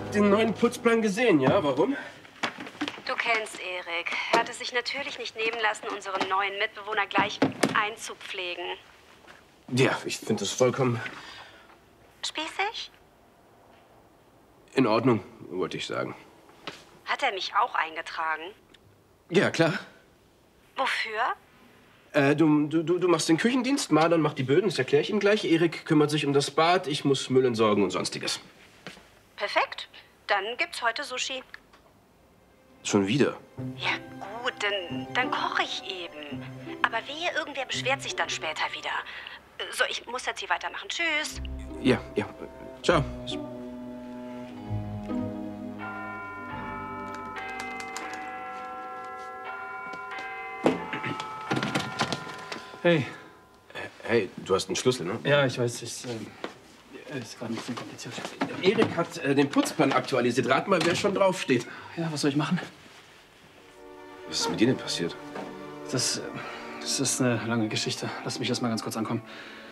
den neuen Putzplan gesehen, ja? Warum? Du kennst Erik. Er hat es sich natürlich nicht nehmen lassen, unseren neuen Mitbewohner gleich einzupflegen. Ja, ich finde das vollkommen Spießig? in Ordnung, wollte ich sagen. Hat er mich auch eingetragen? Ja, klar. Wofür? Du machst den Küchendienst, Marlon macht die Böden, das erkläre ich ihm gleich. Erik kümmert sich um das Bad, ich muss Müll entsorgen und Sonstiges. Perfekt. Dann gibt's heute Sushi. Schon wieder? Ja, gut, dann koche ich eben. Aber wehe, irgendwer beschwert sich dann später wieder. So, ich muss jetzt hier weitermachen. Tschüss. Ja. Ciao. Hey. Hey, du hast einen Schlüssel, ne? Ja, ich weiß, ist gerade ein bisschen kompliziert. Erik hat den Putzplan aktualisiert. Rat mal, wer schon draufsteht. Ja, was soll ich machen? Was ist mit dir denn passiert? Das ist eine lange Geschichte. Lass mich erst mal ganz kurz ankommen.